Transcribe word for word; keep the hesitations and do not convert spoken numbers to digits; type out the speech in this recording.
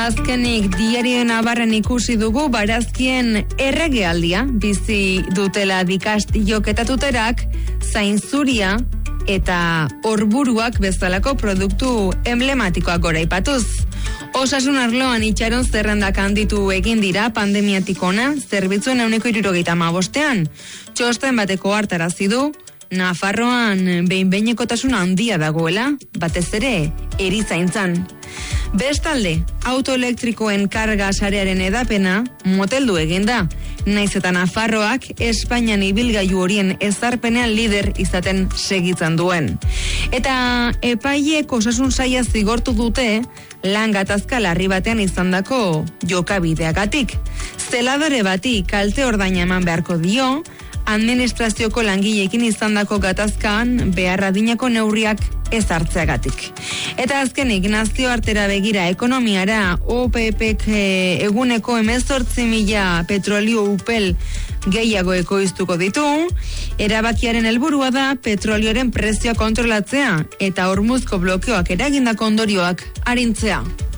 Azkenik Diario Navarren ikusi dugu barazkien erregealdia bizi dutela dikastillok eta tuterak, zainzuria eta orburuak bezalako produktu emblematikoak goraipatuz. Osasun arloan itxaron zerrendak handitu egin dira pandemiatik ona, zerbitzuen ehuneko hirurogeita hamabostean. Txosten bateko hartarazi du, Nafarroan behin-behinekotasuna handia dagoela, batez ere erizaintzan. Bestalde, autoelektrikoen karga sarearen edapena moteldu egin da, naiz eta Nafarroak Espainian ibilgailu horien ezarpenean lider izaten segitzen duen. Eta epaileek osasun saila zigortu dute lan gatazka larri batean izandako jokabideagatik. Zeladore bati kalte ordaina eman beharko dio, administrazioko langileekin izandako gatazkan behar adinako neurriak ez hartzeagatik. Eta azkenik nazioartera begira ekonomiara O P Pek eguneko hemezortzi mila petrolio upel gehiago ekoiztuko ditu, erabakiaren helburua da petrolioaren prezioa kontrolatzea eta Hormuzko blokeoak eragindako ondorioak arintzea.